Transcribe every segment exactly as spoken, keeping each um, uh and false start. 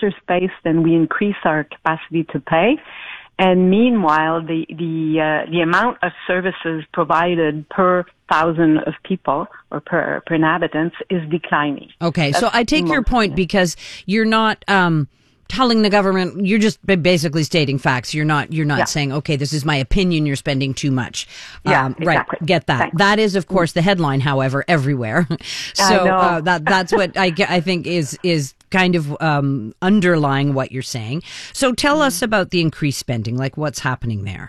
faster pace, then we increase our capacity to pay. And meanwhile, the the uh, the amount of services provided per thousand of people or per per inhabitants is declining. Okay, That's so I take your point because you're not um, telling the government. You're just basically stating facts. You're not you're not yeah. saying, okay, this is my opinion. You're spending too much. Yeah, um, exactly. Right. Get that. Thanks. That is, of course, the headline. However, everywhere. so uh, that that's what I I think is is. kind of um, underlying what you're saying. So tell mm-hmm. us about the increased spending, like what's happening there.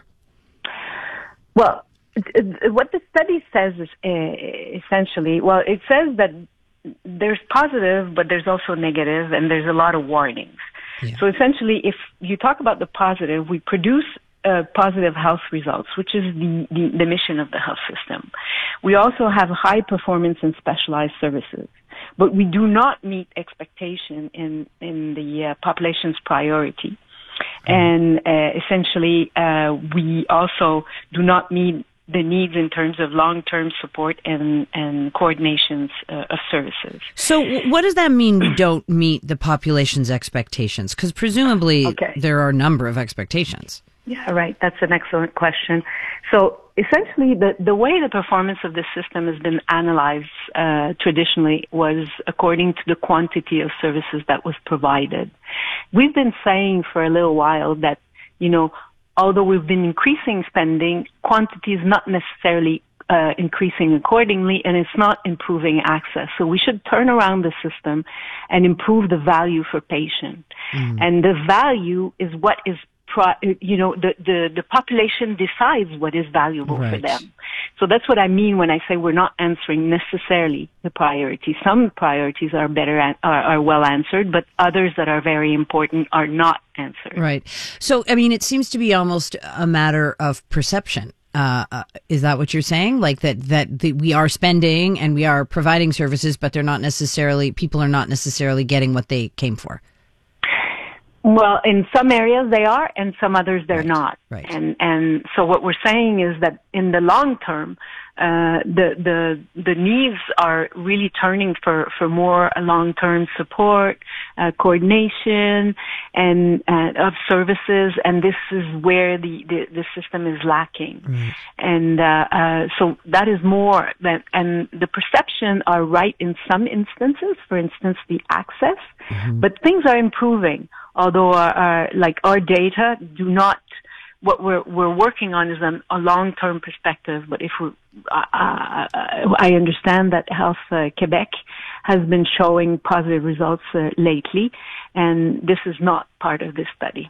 Well, what the study says is uh, essentially, well, it says that there's positive, but there's also negative, and there's a lot of warnings. Yeah. So essentially, if you talk about the positive, we produce uh, positive health results, which is the, the, the mission of the health system. We also have high performance in specialized services. But we do not meet expectation in, in the uh, population's priority. And uh, essentially, uh, we also do not meet the needs in terms of long-term support and, and coordinations uh, of services. So what does that mean we don't meet the population's expectations? Because presumably okay. there are a number of expectations. Yeah, right. That's an excellent question. So essentially, the, the way the performance of the system has been analyzed uh, traditionally was according to the quantity of services that was provided. We've been saying for a little while that, you know, although we've been increasing spending, quantity is not necessarily uh, increasing accordingly, and it's not improving access. So we should turn around the system and improve the value for patient. Mm. And the value is what is you know, the, the, the population decides what is valuable right. for them. So that's what I mean when I say we're not answering necessarily the priorities. Some priorities are better, are, are well answered, but others that are very important are not answered. Right. So, I mean, it seems to be almost a matter of perception. Uh, uh, is that what you're saying? Like that, that the, we are spending and we are providing services, but they're not necessarily, people are not necessarily getting what they came for. Well, in some areas they are, and some others they're right, not. Right. And and so what we're saying is that in the long term, uh, the the the needs are really turning for for more long term support, uh, coordination, and uh, of services. And this is where the the, the system is lacking. Right. And uh, uh, so that is more that. And the perception are right in some instances. For instance, the access, mm-hmm. but things are improving. Although our, our, like our data do not, what we're we're working on is a, a long-term perspective. But if we, uh, I understand that Health uh, Quebec has been showing positive results uh, lately, and this is not part of this study.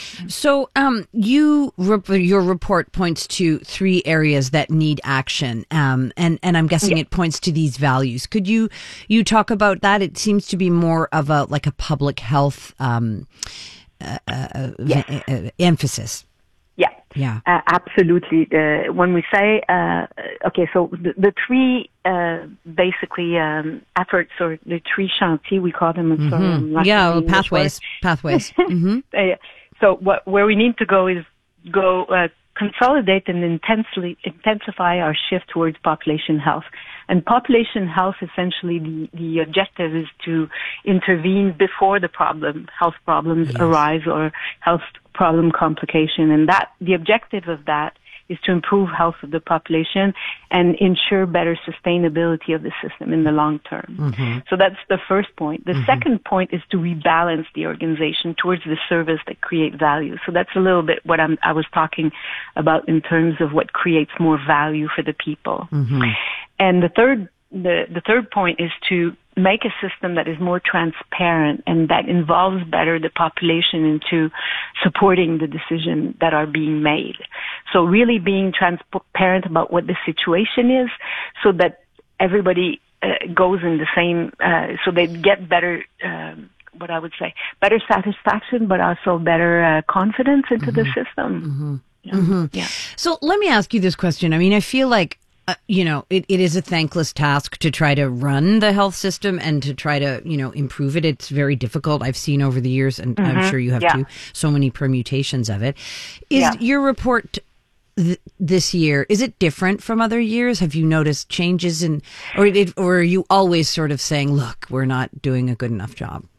So, um, you your report points to three areas that need action, um, and and I'm guessing yeah. it points to these values. Could you you talk about that? It seems to be more of a like a public health um, uh, uh, yes. uh, emphasis. Yeah, yeah, uh, absolutely. Uh, when we say uh, okay, so the, the three uh, basically um, efforts or the three chantiers we call them. Mm-hmm. Sorry, I'm yeah, well, pathways, pathways. mm-hmm. uh, So what, where we need to go is go uh, consolidate and intensely intensify our shift towards population health. And population health, essentially, the, the objective is to intervene before the problem, health problems yes. arise or health problem complication. And that the objective of that is to improve health of the population and ensure better sustainability of the system in the long term. Mm-hmm. So that's the first point. The mm-hmm. second point is to rebalance the organization towards the service that create value. So that's a little bit what I'm, I was talking about in terms of what creates more value for the people. Mm-hmm. And the third, the, the third point is to make a system that is more transparent and that involves better the population into supporting the decisions that are being made. So really being transparent about what the situation is so that everybody uh, goes in the same, uh, so they get better, um, what I would say, better satisfaction, but also better uh, confidence into mm-hmm. the system. Mm-hmm. Yeah. Mm-hmm. Yeah. So let me ask you this question. I mean, I feel like Uh, you know, it, it is a thankless task to try to run the health system and to try to, you know, improve it. It's very difficult. I've seen over the years, and mm-hmm. I'm sure you have yeah. too, so many permutations of it. Is yeah. your report th- this year, is it different from other years? Have you noticed changes in, or, it, or are you always sort of saying, look, we're not doing a good enough job?